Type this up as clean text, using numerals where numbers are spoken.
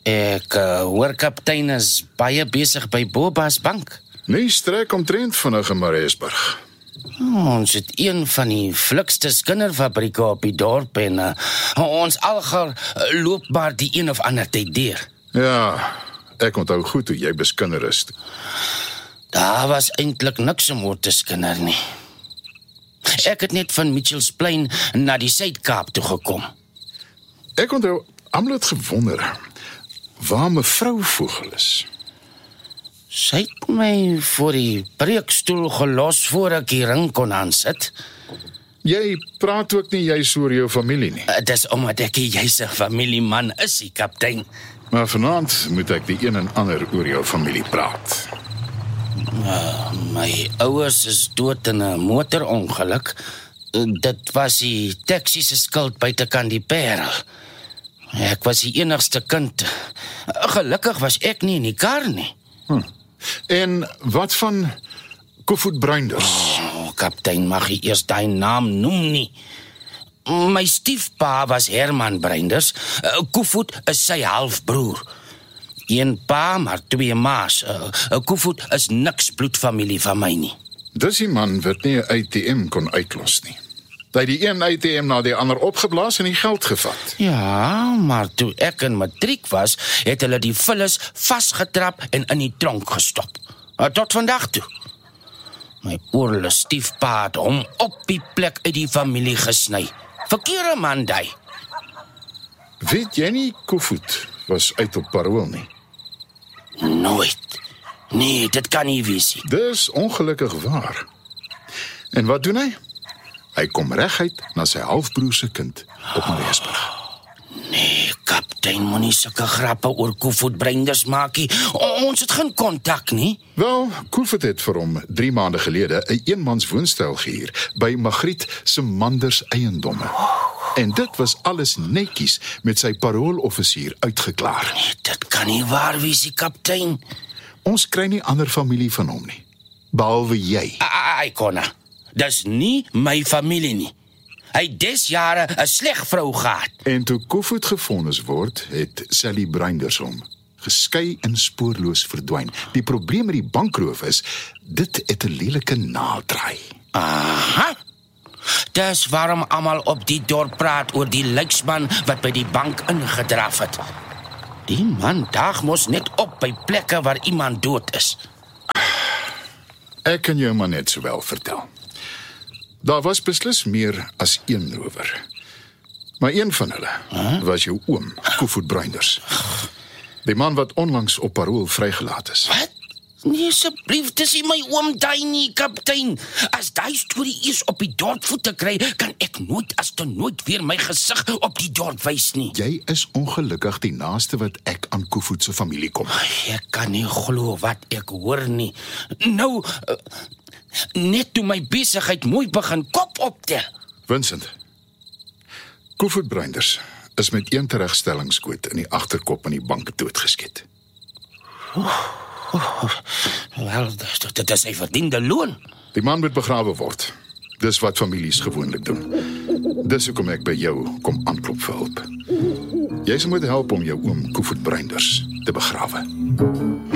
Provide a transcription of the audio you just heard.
Ek hoor kaptein is baie besig by Boba's bank. Nee, strek omtrent vinnig in Mariesburg. Ons het een van die flikste skinderfabrieke op die dorp en ons algaar loop maar die een of ander tyd deur. Ja, ek onthou goed hoe jy beskinder is. Daar was eintlik niks om oor te skinder nie. Ek het net van Mitchells Plain na die Suid-Kaap toe gekom. Ek onthou almal het gewonder waar mevrou Vogel is. Sy het my voor die preekstoel gelos voor ek die ring kon aansit. Jy praat ook nie juis oor jou familie nie. Dit is omdat ek juis 'n familieman is, die kaptein. Maar vanaand moet ek die een en ander oor jou familie praat. My ouers is dood in 'n motorongeluk. Dit was die taxi se skuld buitekant die Parel. Ek was die enigste kind. Gelukkig was ek nie in die kar nie. En wat van Koevoet Bruinders? Kaptein, mag jy eers daai naam noem nie. My stiefpa was Herman Bruinders. Koevoet is sy halfbroer. Een pa, maar twee maas. Koevoet is niks bloedfamilie van my nie. Dis die man wat nie 'n ATM kon uitlos nie. Hy het die een ATM na die ander opgeblaas en die geld gevat. Ja, maar toe ek in matriek was, het hulle die vullis vasgetrap en in die tronk gestop. Tot vandag toe. My oorle stiefpa het hom op die plek uit die familie gesny. Verkeerde man daai. Weet jy nie, Koevoet was uit op parool nie. Nooit. Nee, dit kan nie wees nie. Dis ongelukkig waar. En wat doen hy? Hy kom reguit na sy halfbroer se kind op Mariesburg. Nee, kaptein, moenie sulke grappe oor Koevoet Bruinders maak nie. Ons het geen kontak nie. Wel, Koevoet het vir hom 3 maande gelede 'n eenmans woonstel gehuur by Magriet se Manders eiendomme. En dit was alles netjies met sy parooloffisier uitgeklaar. Nee, dit kan nie waar wees nie, kaptein. Ons kry nie ander familie van hom nie, behalwe jy. Ai, Konna. Dis nie my familie nie. Hy het des jare 'n sleg vrou gehad. En toe Koevoet gefonnis word, het Sally Bruinders hom geskei en spoorloos verdwyn. Die probleem met die bankroof is, dit het 'n lelike naalddraai. Aha. Dis waarom almal op die dorp praat oor die lyksman wat by die bank ingedraf het. Die man daag mos net op by plekke waar iemand dood is. Ek kan jou maar net sowel vertel. Daar was beslis meer as een rower. Maar een van hulle was jou oom, Koevoet Bruinders. Die man wat onlangs op parool vrygelaat is. Wat? Nee, asseblief, dis nie my oom daai nie, kaptein. As daai storie eers op die dorp voete kry, kan ek nooit as te nooit weer my gesig op die dorp wys nie. Jy is ongelukkig die naaste wat ek aan Koevoet se familie kom. Ek kan nie glo wat ek hoor nie. Nou, net toe my besigheid mooi begin kop optel. Vincent, Koevoet Bruinders is met een teregstellingskoot in die agterkop in die bank doodgeskiet. Wel, dit is sy verdiende loon. Die man moet begrawe word. Dis wat families gewoonlik doen. Dis hoekom ek by jou kom aanklop vir hulp. Jy sal moet help om jou oom Koevoet Bruinders te begrawe.